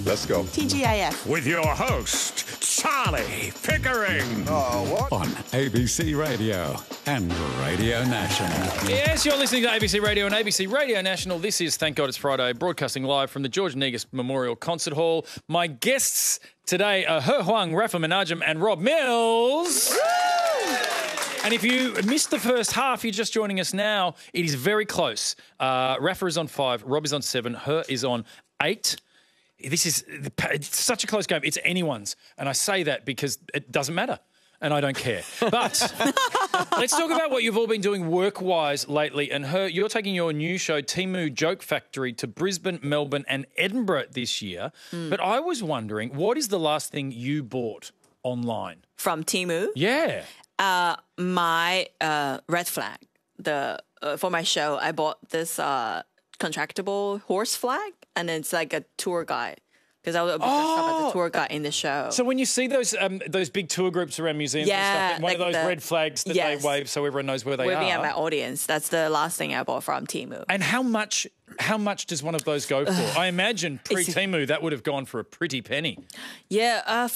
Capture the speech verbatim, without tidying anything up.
Let's go. T G I F. With your host, Charlie Pickering. Oh, what? On A B C Radio and Radio National. Yes, you're listening to A B C Radio and A B C Radio National. This is Thank God It's Friday, broadcasting live from the George Negus Memorial Concert Hall. My guests today are He Huang, Rafa Menachem and Rob Mills. And if you missed the first half, you're just joining us now, it is very close. Uh, Rafa is on five, Rob is on seven, He is on eight. This is it's such a close game. It's anyone's. And I say that because it doesn't matter. And I don't care. But let's talk about what you've all been doing work-wise lately. And He, you're taking your new show, Temu Joke Factory, to Brisbane, Melbourne and Edinburgh this year. Mm. But I was wondering, what is the last thing you bought online? From Temu? Yeah. Uh, my uh, red flag. The uh, for my show, I bought this uh, contractable horse flag, and it's like a tour guide. Because I was oh. as a tour guide in the show. So when you see those um, those big tour groups around museums yeah, and stuff, one like of those the, red flags that yes. they wave so everyone knows where they Waving are. at my audience. That's the last thing I bought from Temu. And how much how much does one of those go for? I imagine pre-Temu that would have gone for a pretty penny. Yeah, uh,